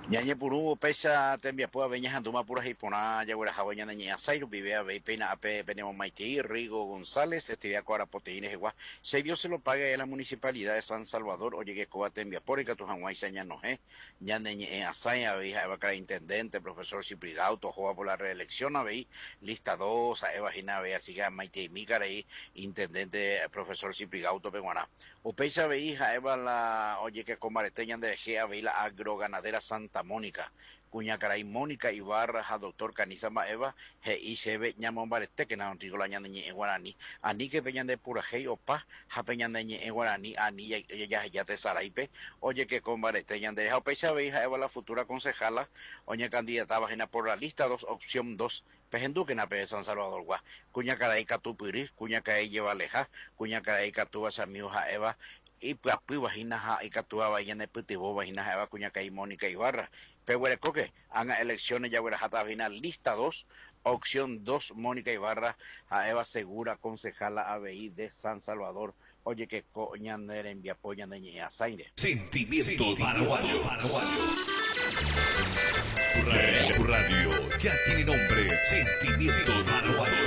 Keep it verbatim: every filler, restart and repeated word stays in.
Ñañe puru pesa tembia pua veña handuma pura hipona ya wera hawaña nañe asairu vive a ve pena ape venemos Maití, Rigo González, estivia cuara proteínas igual. Se Dios se lo paga a la municipalidad de San Salvador, oye que coba tembia por que tu hanguay seña no es, ya nañe asaya veis a cara intendente, profesor Ciprigauto, joa por la reelección a veis, lista dos, a Eva Gina ve así que Maití Mícara y intendente profesor Ciprigauto peguana. O pesa veis a Eva la, oye que comareteñan de Gea veis la agroganadera Santa Mónica, cuña caray Mónica Ibarra, a doctor Canizama Eva, he y se ve ñamon barete que no digo la ñande en guaraní, ani que peñan de pura hey o pa, ja peñan de en guaraní, ani ya ya ya te saraipe, oye que con barete ñande de pesa veis a Eva la futura concejala, oña candidata vagina por la lista dos, opción dos. Pejendu que na pe San Salvador gua, cuña caray catupiris, cuña caray lleva leja, cuña caray catuba samiuja Eva, y pues vagina y catua vayana putivo vagina Eva cuña caray Mónica Ibarra. Pehuere Coque, haga elecciones ya hubiera jata final, lista dos, opción dos, Mónica Ibarra, a Eva Segura, concejala A B I de San Salvador. Oye, que coñaner en Viapoya de Azaire. Sentimientos paraguayos. Tu radio ya tiene nombre. Sentimientos paraguayos.